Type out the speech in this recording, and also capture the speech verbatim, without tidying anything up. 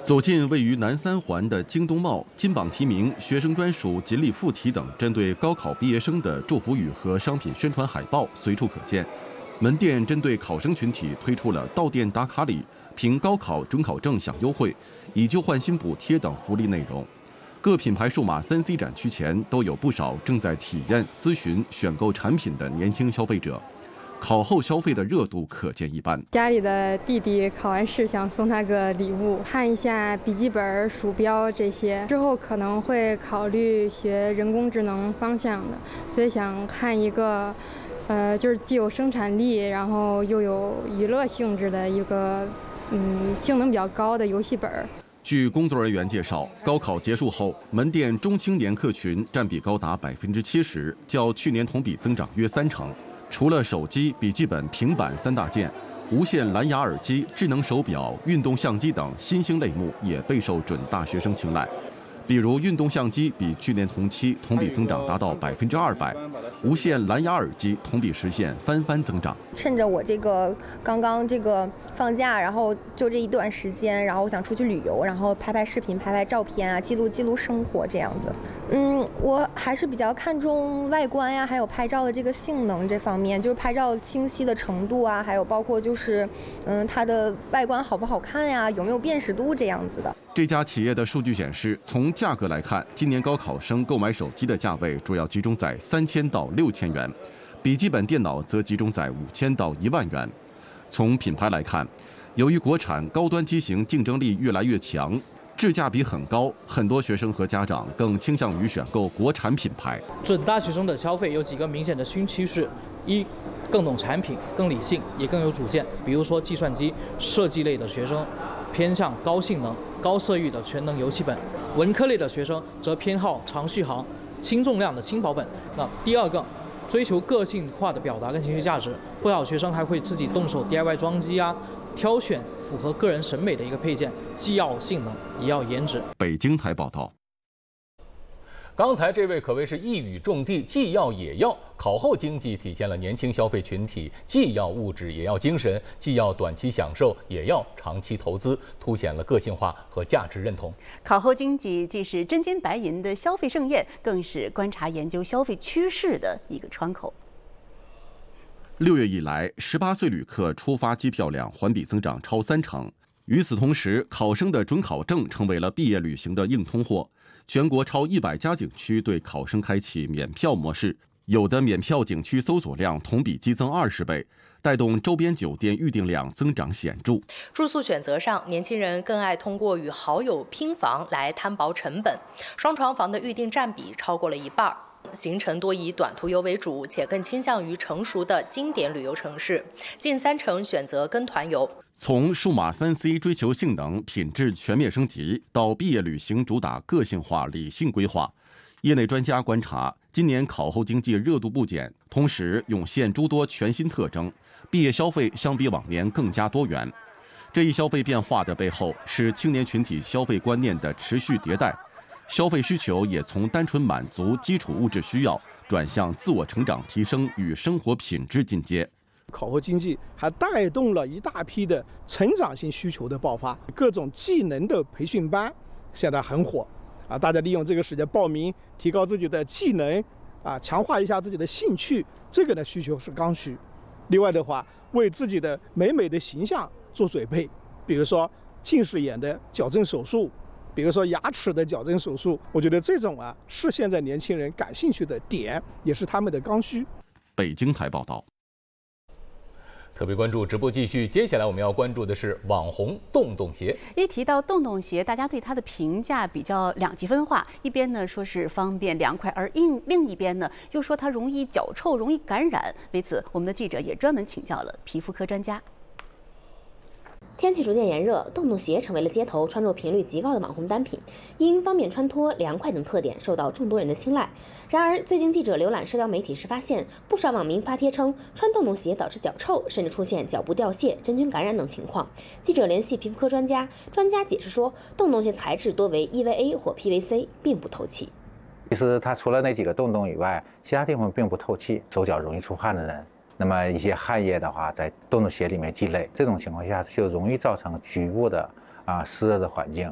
走进位于南三环的京东茂，金榜题名、学生专属锦鲤附体等针对高考毕业生的祝福语和商品宣传海报随处可见。门店针对考生群体推出了到店打卡礼、凭高考准考证享优惠、以旧换新补贴等福利内容。各品牌数码三 C 展区前都有不少正在体验、咨询、选购产品的年轻消费者。考后消费的热度可见一斑。 家里的弟弟考完试想送他个礼物，看一下笔记本、鼠标这些，之后可能会考虑学人工智能方向的，所以想看一个，呃，就是既有生产力，然后又有娱乐性质的一个，嗯，性能比较高的游戏本。 据工作人员介绍，高考结束后，门店中青年客群占比高达百分之七十，较去年同比增长约三成。除了手机、笔记本、平板三大件，无线蓝牙耳机、智能手表、运动相机等新兴类目也备受准大学生青睐。比如运动相机比去年同期同比增长达到百分之二百，无线蓝牙耳机同比实现翻番增长。 趁着我这个刚刚这个放假，然后就这一段时间，然后我想出去旅游，然后拍拍视频、拍拍照片啊，记录记录生活这样子。嗯，我还是比较看重外观呀，还有拍照的这个性能这方面，就是拍照清晰的程度啊，还有包括就是嗯它的外观好不好看呀，有没有辨识度这样子的。 这家企业的数据显示，从价格来看，今年高考生购买手机的价位主要集中在三千到六千元，笔记本电脑则集中在五千到一万元。从品牌来看，由于国产高端机型竞争力越来越强，质价比很高，很多学生和家长更倾向于选购国产品牌。 准大学生的消费有几个明显的新趋势：一，更懂产品，更理性，也更有主见。比如说计算机、设计类的学生偏向高性能、高色域的全能游戏本，文科类的学生则偏好长续航、轻重量的轻薄本。那第二个，追求个性化的表达跟情绪价值，不少学生还会自己动手 D I Y 装机啊，挑选符合个人审美的一个配件，既要性能也要颜值。 北京台报道。 刚才这位可谓是一语中的，既要也要。考后经济体现了年轻消费群体既要物质也要精神，既要短期享受也要长期投资，凸显了个性化和价值认同。 考后经济既是真金白银的消费盛宴，更是观察研究消费趋势的一个窗口。 六月以来，十八岁旅客出发机票量环比增长超三成。与此同时，考生的准考证成为了毕业旅行的硬通货。全国超一百家景区对考生开启免票模式，有的免票景区搜索量同比激增二十倍，带动周边酒店预订量增长显著。 住宿选择上，年轻人更爱通过与好友拼房来摊薄成本，双床房的预订占比超过了一半。行程多以短途游为主，且更倾向于成熟的经典旅游城市，近三成选择跟团游。 从数码三 C 追求性能、品质全面升级，到毕业旅行主打个性化、理性规划，业内专家观察，今年考后经济热度不减，同时涌现诸多全新特征，毕业消费相比往年更加多元。这一消费变化的背后，是青年群体消费观念的持续迭代。消费需求也从单纯满足基础物质需要，转向自我成长提升与生活品质进阶。 考后经济还带动了一大批的成长性需求的爆发，各种技能的培训班现在很火啊！大家利用这个时间报名，提高自己的技能啊，强化一下自己的兴趣，这个的需求是刚需。另外的话，为自己的美美的形象做准备，比如说近视眼的矫正手术。比如说牙齿的矫正手术，我觉得这种啊是现在年轻人感兴趣的点，也是他们的刚需。 北京台报道。 特别关注直播继续，接下来我们要关注的是网红洞洞鞋。 一提到洞洞鞋，大家对它的评价比较两极分化，一边呢说是方便凉快，而另另一边呢又说它容易脚臭、容易感染。为此，我们的记者也专门请教了皮肤科专家。 天气逐渐炎热，洞洞鞋成为了街头穿着频率极高的网红单品，因方便穿脱、凉快等特点受到众多人的青睐。然而，最近记者浏览社交媒体时发现，不少网民发帖称穿洞洞鞋导致脚臭，甚至出现脚部掉屑、真菌感染等情况。记者联系皮肤科专家，专家解释说，洞洞鞋材质多为 E V A 或 P V C， 并不透气。 其实它除了那几个洞洞以外，其他地方并不透气。手脚容易出汗的人，那么一些汗液的话在洞洞鞋里面积累，这种情况下就容易造成局部的啊湿热的环境，